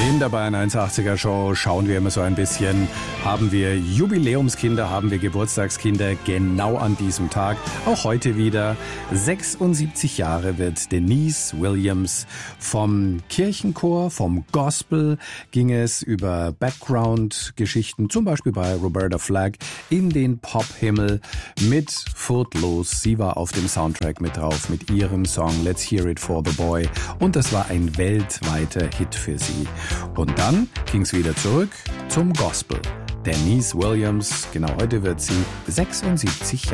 In der Bayern 180er Show schauen wir immer so ein bisschen, haben wir Jubiläumskinder, haben wir Geburtstagskinder genau an diesem Tag. Auch heute wieder. 76 Jahre wird Denise Williams. Vom Kirchenchor, vom Gospel ging es über Background-Geschichten, zum Beispiel bei Roberta Flack, in den Pop-Himmel mit Footloose. Sie war auf dem Soundtrack mit drauf mit ihrem Song Let's Hear It for the Boy. Und das war ein weltweiter Hit für sie. Und dann ging's wieder zurück zum Gospel. Denise Williams, genau heute wird sie 76 Jahre.